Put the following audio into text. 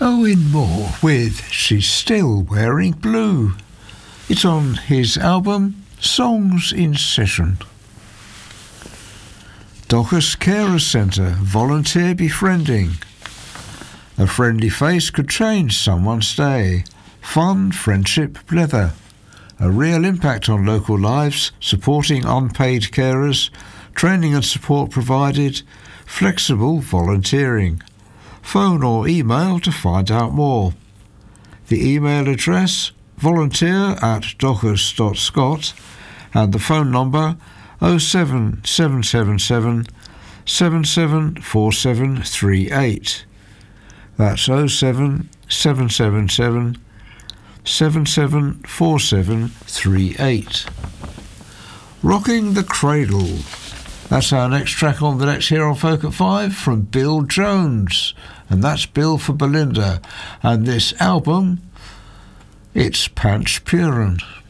Owen Moore with She's Still Wearing Blue. It's on his album Songs in Session. Docus Carer Centre, volunteer befriending. A friendly face could change someone's day. Fun, friendship, pleather. A real impact on local lives, supporting unpaid carers, training and support provided, flexible volunteering. Phone or email to find out more. The email address volunteer@docus.scot and the phone number 07777 774738. That's 07777 774738. Rocking the Cradle. That's our next track on the next here on Folk at 5 from Bill Jones. And that's Bill for Belinda. And this album, it's Panch Puran.